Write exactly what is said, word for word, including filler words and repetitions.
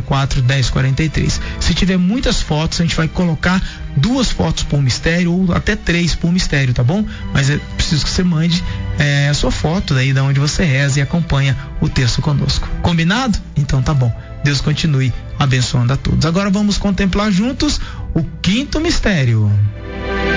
quatro, dez quarenta e três. Se tiver muitas fotos, a gente vai colocar duas fotos por mistério ou até três por mistério, tá bom? Mas é preciso que você mande é, a sua foto daí de onde você reza e acompanha o texto conosco. Combinado? Então tá bom. Deus continue abençoando a todos. Agora vamos contemplar juntos o quinto mistério.